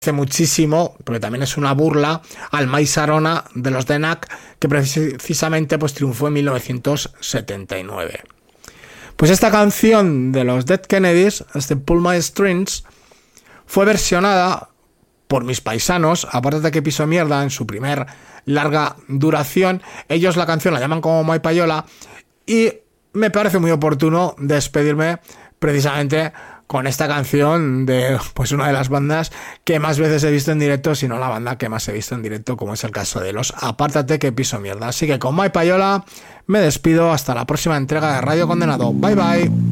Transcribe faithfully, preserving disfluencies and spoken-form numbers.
muchísimo, porque también es una burla al Maíz Arona de los D N A C, que precisamente pues triunfó en mil novecientos setenta y nueve. Pues esta canción de los Dead Kennedys, este Pull My Strings, fue versionada por mis paisanos, aparte de que Piso Mierda en su primer larga duración, ellos la canción la llaman como My Payola, y me parece muy oportuno despedirme precisamente con esta canción de pues una de las bandas que más veces he visto en directo, si no la banda que más he visto en directo, como es el caso de los Apártate que Piso Mierda. Así que con My Payola me despido hasta la próxima entrega de Radio Condenado. Bye bye.